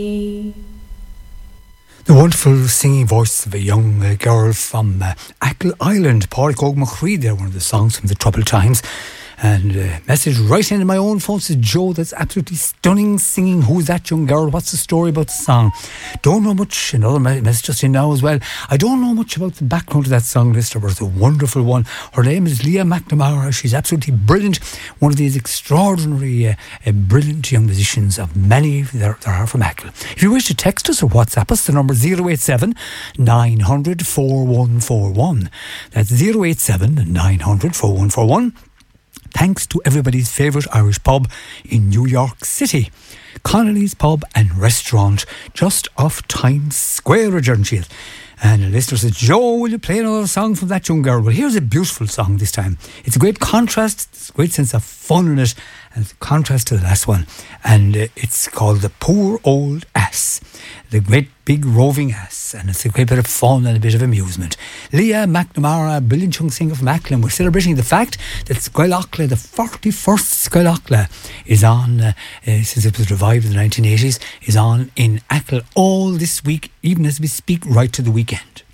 The wonderful singing voice of a young girl from Achill Island, Pádraig Óg Machree there, one of the songs from the Troubled Times. And message right into my own phone says, Joe, that's absolutely stunning singing. Who's that young girl? What's the story about the song? Don't know much. Another message just in now as well. I don't know much about the background of that song, Lister, but it's a wonderful one. Her name is Leah McNamara. She's absolutely brilliant. One of these extraordinary, brilliant young musicians of many there are from Achill. If you wish to text us or WhatsApp us, the number 087 900 4141. That's 087 900 4141. Thanks to everybody's favourite Irish pub in New York City, Connolly's Pub and Restaurant, just off Times Square, Adjournfield. And a listener says, Joe, will you play another song from that young girl? Well, here's a beautiful song this time. It's a great contrast, it's a great sense of fun in it, and it's a contrast to the last one. And it's called The Poor Old Ass, the great big roving ass. And it's a great bit of fun and a bit of amusement. Leah McNamara, brilliant young singer from Achill, and we're celebrating the fact that Scoil the 41st Scoil is on, since it was revived in the 1980s, is on in Achill all this week, even as we speak, right to the weekend.